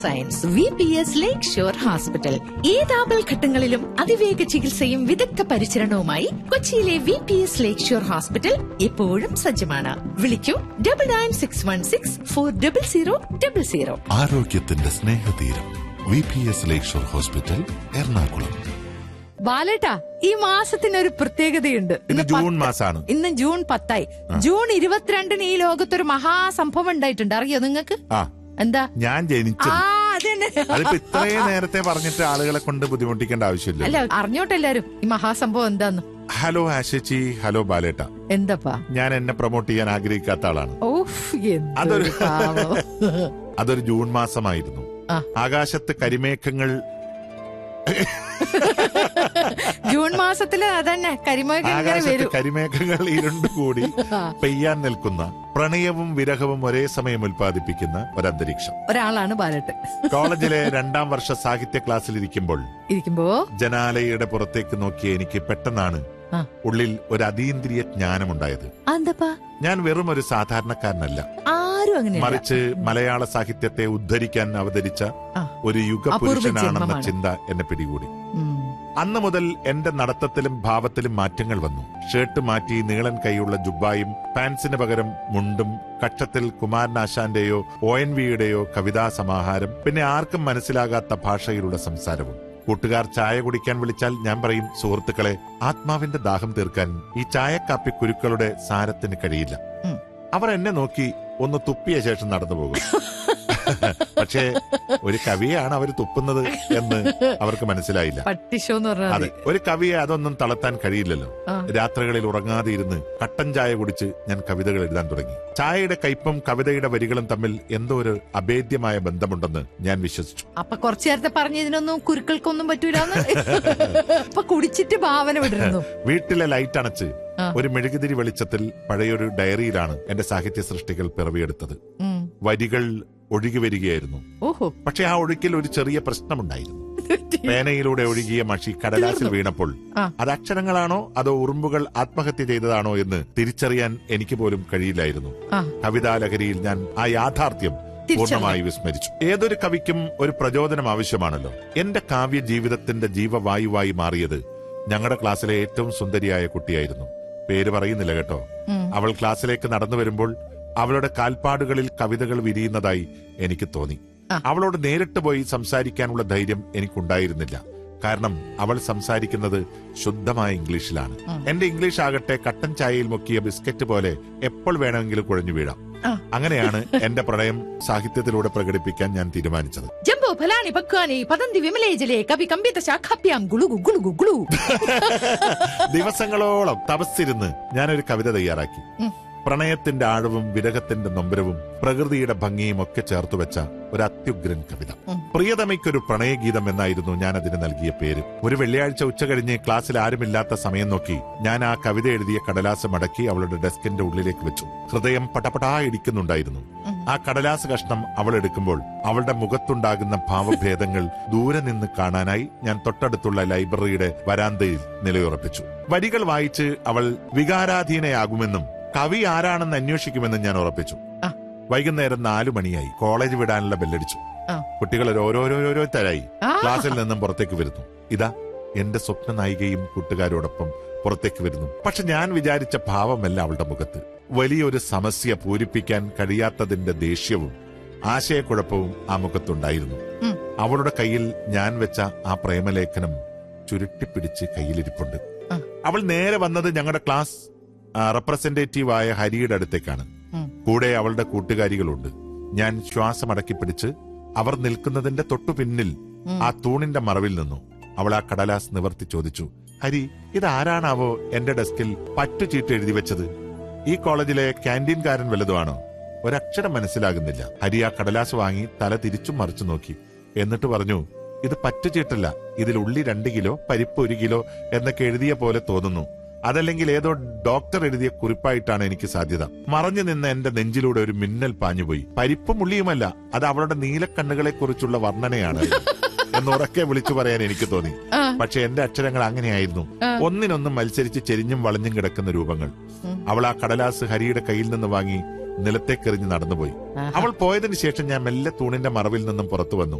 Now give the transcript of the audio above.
Science VPS ലേക്ക് shore hospital. ഏതാപൽ ഘട്ടങ്ങളിലും അതിവേഗ ചികിത്സയും വിദഗ്ധ പരിചരണവുമായി കൊച്ചിയിലെ VPS ലേക്ക് ഷോർ ഹോസ്പിറ്റൽ എപ്പോഴും സജ്ജമാണ്. വിളിക്കൂ 9961640000. ആരോഗ്യത്തിന്റെ സ്നേഹതീരം VPS ലേക്ക് ഷോർ ഹോസ്പിറ്റൽ, എറണാകുളം. ബാലേട്ടാ, ഈ മാസത്തിനൊരു പ്രത്യേകതയുണ്ട്. ഇന്ന് ജൂൺ മാസമാണ്. ഇന്ന് ജൂൺ 10. ജൂൺ 22 ഈ ലോകത്തൊരു മഹാസംഭവം ഉണ്ടായിട്ടുണ്ട്. അറിയോ നിങ്ങൾക്ക്? എന്താ? ഞാൻ ജനിച്ചത്. അതിപ്പോ ഇത്രയും നേരത്തെ പറഞ്ഞിട്ട് ആളുകളെ കൊണ്ട് ബുദ്ധിമുട്ടിക്കേണ്ട ആവശ്യമില്ല. അല്ല, അറിഞ്ഞോട്ടെ എല്ലാരും ഈ മഹാസംഭവം എന്താന്ന്. Hello ആശേച്ചി, hello ബാലേട്ട. എന്താപ്പാ? ഞാൻ എന്നെ പ്രൊമോട്ട് ചെയ്യാൻ ആഗ്രഹിക്കാത്ത ആളാണ്. അതൊരു ജൂൺ മാസമായിരുന്നു. ആകാശത്ത് കരിമേഘങ്ങൾ ജൂൺ മാസത്തില് അതന്നെ കരിമേഘങ്ങൾ ഇരുണ്ടുകൂടി പെയ്യാൻ നിൽക്കുന്ന പ്രണയവും വിരഹവും ഒരേ സമയം ഉൽപ്പാദിപ്പിക്കുന്ന ഒരന്തരീക്ഷം. ഒരാളാണ് ബാലട്ട്. കോളേജിലെ 2ാം വർഷ സാഹിത്യ ക്ലാസ്സിലിരിക്കുമ്പോ ജനാലയുടെ പുറത്തേക്ക് നോക്കിയ എനിക്ക് പെട്ടെന്നാണ് ഉള്ളിൽ ഒരു അതീന്ദ്രിയ ജ്ഞാനമുണ്ടായത്. ഞാൻ വെറും ഒരു സാധാരണക്കാരനല്ല, മറിച്ച് മലയാള സാഹിത്യത്തെ ഉദ്ധരിക്കാൻ അവതരിച്ച ഒരു യുഗപുരുഷനാണെന്ന ചിന്ത എന്നെ പിടികൂടി. അന്ന് മുതൽ എന്റെ നടത്തത്തിലും ഭാവത്തിലും മാറ്റങ്ങൾ വന്നു. ഷർട്ട് മാറ്റി നീളൻ കൈയുള്ള ജുബ്ബായും പാൻസിന് പകരം മുണ്ടും, കക്ഷത്തിൽ കുമാരനാശാന്റെയോ ONVയുടെയോ കവിതാ സമാഹാരം, പിന്നെ ആർക്കും മനസ്സിലാകാത്ത ഭാഷയിലുള്ള സംസാരവും. കൂട്ടുകാർ ചായ കുടിക്കാൻ വിളിച്ചാൽ ഞാൻ പറയും, സുഹൃത്തുക്കളെ, ആത്മാവിന്റെ ദാഹം തീർക്കാൻ ഈ ചായക്കാപ്പി കുരുക്കളുടെ സാരത്തിന് കഴിയില്ല. അവർ എന്നെ നോക്കി ഒന്ന് തുപ്പിയ ശേഷം നടന്നു പോകും. പക്ഷേ ഒരു കവിയാണ് അവർ തുപ്പുന്നത് എന്ന് അവർക്ക് മനസ്സിലായില്ല. അതെ, ഒരു കവിയെ അതൊന്നും തളർത്താൻ കഴിയില്ലല്ലോ. രാത്രികളിൽ ഉറങ്ങാതെ ഇരുന്ന് കട്ടൻ ചായ കുടിച്ച് ഞാൻ കവിതകൾ എഴുതാൻ തുടങ്ങി. ചായയുടെ കയ്പും കവിതയുടെ വരികളും തമ്മിൽ എന്തോ ഒരു അഭേദ്യമായ ബന്ധമുണ്ടെന്ന് ഞാൻ വിശ്വസിച്ചു. അപ്പൊ കുറച്ചു നേരത്തെ പറഞ്ഞതിനൊന്നും കുരുക്കൾക്കൊന്നും പറ്റൂല. കുടിച്ചിട്ട് ഭാവന വിടുന്നു. വീട്ടിലെ ലൈറ്റ് അണച്ച് ഒരു മെഴുകുതിരി വെളിച്ചത്തിൽ പഴയൊരു ഡയറിയിലാണ് എന്റെ സാഹിത്യ സൃഷ്ടികൾ പിറവിയെടുത്തത്. വരികൾ ഒഴുകി വരികയായിരുന്നു. പക്ഷെ ആ ഒഴുക്കിൽ ഒരു ചെറിയ പ്രശ്നമുണ്ടായിരുന്നു. പേനയിലൂടെ ഒഴുകിയ മഷി കടലാസിൽ വീണപ്പോൾ അത് അക്ഷരങ്ങളാണോ അതോ ഉറുമ്പുകൾ ആത്മഹത്യ ചെയ്തതാണോ എന്ന് തിരിച്ചറിയാൻ എനിക്ക് പോലും കഴിയില്ലായിരുന്നു. കവിതാലഹരിയിൽ ഞാൻ ആ യാഥാർത്ഥ്യം പൂർണ്ണമായി വിസ്മരിച്ചു. ഏതൊരു കവിക്കും ഒരു പ്രചോദനം ആവശ്യമാണല്ലോ. എന്റെ കാവ്യ ജീവിതത്തിന്റെ ജീവവായുവായി മാറിയത് ഞങ്ങളുടെ ക്ലാസ്സിലെ ഏറ്റവും സുന്ദരിയായ കുട്ടിയായിരുന്നു. പേര് പറയുന്നില്ല കേട്ടോ. അവൾ ക്ലാസ്സിലേക്ക് നടന്നു വരുമ്പോൾ അവളുടെ കാൽപ്പാടുകളിൽ കവിതകൾ വിരിയുന്നതായി എനിക്ക് തോന്നി. അവളോട് നേരിട്ട് പോയി സംസാരിക്കാനുള്ള ധൈര്യം എനിക്കുണ്ടായിരുന്നില്ല. കാരണം അവൾ സംസാരിക്കുന്നത് ശുദ്ധമായ ഇംഗ്ലീഷിലാണ്. എന്റെ ഇംഗ്ലീഷ് ആകട്ടെ കട്ടൻ ചായയിൽ മുക്കിയ ബിസ്ക്കറ്റ് പോലെ എപ്പോൾ വേണമെങ്കിലും കുഴഞ്ഞു വീഴാം. അങ്ങനെയാണ് എന്റെ പ്രണയം സാഹിത്യത്തിലൂടെ പ്രകടിപ്പിക്കാൻ ഞാൻ തീരുമാനിച്ചത്. ദിവസങ്ങളോളം തപസ്സിരുന്ന് ഞാനൊരു കവിത തയ്യാറാക്കി. പ്രണയത്തിന്റെ ആഴവും വിരഹത്തിന്റെ നൊമ്പരവും പ്രകൃതിയുടെ ഭംഗിയും ഒക്കെ ചേർത്തുവെച്ച ഒരു അത്യുഗ്രൻ കവിത. പ്രിയതമയ്ക്കൊരു പ്രണയഗീതം എന്നായിരുന്നു ഞാൻ അതിന് നൽകിയ പേര്. ഒരു വെള്ളിയാഴ്ച ഉച്ച കഴിഞ്ഞ് ക്ലാസ്സിൽ ആരുമില്ലാത്ത സമയം നോക്കി ഞാൻ ആ കവിത എഴുതിയ കടലാസ് മടക്കി അവളുടെ ഡെസ്കിന്റെ ഉള്ളിലേക്ക് വെച്ചു. ഹൃദയം പടപടാ ഇടിക്കുന്നുണ്ടായിരുന്നു. ആ കടലാസ് കഷ്ണം അവൾ എടുക്കുമ്പോൾ അവളുടെ മുഖത്തുണ്ടാകുന്ന ഭാവഭേദങ്ങൾ ദൂരെ നിന്ന് കാണാനായി ഞാൻ തൊട്ടടുത്തുള്ള ലൈബ്രറിയുടെ വരാന്തയിൽ നിലയുറപ്പിച്ചു. വരികൾ വായിച്ച് അവൾ വികാരാധീനയാകുമെന്നും കവി ആരാണെന്ന് അന്വേഷിക്കുമെന്ന് ഞാൻ ഉറപ്പിച്ചു. വൈകുന്നേരം 4 മണിയായി. കോളേജ് വിടാനുള്ള ബെല്ലടിച്ചു. കുട്ടികൾ ഓരോരോരോരോ തരായി ക്ലാസ്സിൽ നിന്നും പുറത്തേക്ക് വരുന്നു. ഇതാ എന്റെ സ്വപ്ന നായികയും കൂട്ടുകാരോടൊപ്പം പുറത്തേക്ക് വരുന്നു. പക്ഷെ ഞാൻ വിചാരിച്ച ഭാവമല്ല അവളുടെ മുഖത്ത്. വലിയൊരു സമസ്യ പൂരിപ്പിക്കാൻ കഴിയാത്തതിന്റെ ദേഷ്യവും ആശയക്കുഴപ്പവും ആ മുഖത്തുണ്ടായിരുന്നു. അവളുടെ കയ്യിൽ ഞാൻ വെച്ച ആ പ്രേമലേഖനം ചുരുട്ടിപ്പിടിച്ച് കയ്യിലിരിപ്പുണ്ട്. അവൾ നേരെ വന്നത് ഞങ്ങളുടെ ക്ലാസ് റെപ്രസെന്റേറ്റീവായ ഹരിയുടെ അടുത്തേക്കാണ്. കൂടെ അവളുടെ കൂട്ടുകാരികളുണ്ട്. ഞാൻ ശ്വാസമടക്കി പിടിച്ച് അവർ നിൽക്കുന്നതിന്റെ തൊട്ടു പിന്നിൽ ആ തൂണിന്റെ മറവിൽ നിന്നു. അവൾ ആ കടലാസ് നിവർത്തി ചോദിച്ചു, ഹരി, ഇതാരാണാവോ എന്റെ ഡെസ്കിൽ പറ്റുചീട്ട് എഴുതി വെച്ചത്? ഈ കോളേജിലെ ക്യാന്റീൻകാരൻ വല്ലതുമാണോ? ഒരക്ഷരം മനസ്സിലാകുന്നില്ല. ഹരി ആ കടലാസ് വാങ്ങി തല തിരിച്ചും മറിച്ചു നോക്കി. എന്നിട്ട് പറഞ്ഞു, ഇത് പറ്റുചീട്ടല്ല, ഇതിൽ ഉള്ളി 2 കിലോ പരിപ്പ് 1 കിലോ എന്നൊക്കെ എഴുതിയ പോലെ തോന്നുന്നു. അതല്ലെങ്കിൽ ഏതോ ഡോക്ടർ എഴുതിയ കുറിപ്പായിട്ടാണ് എനിക്ക് സാധ്യത. മറഞ്ഞു നിന്ന് എന്റെ നെഞ്ചിലൂടെ ഒരു മിന്നൽ പാഞ്ഞുപോയി. പരിപ്പും ഉള്ളിയുമല്ല, അത് അവളുടെ നീലക്കണ്ണുകളെ കുറിച്ചുള്ള വർണ്ണനയാണ് എന്നുറക്കെ വിളിച്ചു പറയാൻ എനിക്ക് തോന്നി. പക്ഷെ എന്റെ അക്ഷരങ്ങൾ അങ്ങനെയായിരുന്നു, ഒന്നിനൊന്നും മത്സരിച്ച് ചെരിഞ്ഞും വളഞ്ഞും കിടക്കുന്ന രൂപങ്ങൾ. അവൾ ആ കടലാസ് ഹരിയുടെ കയ്യിൽ നിന്ന് വാങ്ങി നിലത്തേക്കെറിഞ്ഞ് നടന്നുപോയി. അവൾ പോയതിനു ശേഷം ഞാൻ മെല്ലെ തൂണിന്റെ മറവിൽ നിന്നും പുറത്തു വന്നു.